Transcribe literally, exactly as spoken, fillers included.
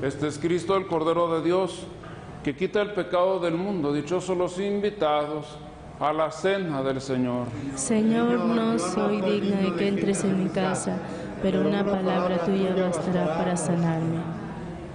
Este es Cristo, el Cordero de Dios, que quita el pecado del mundo. Dichosos los invitados a la cena del Señor. Señor, no soy digno de que entres en mi casa, pero una palabra tuya bastará para sanarme.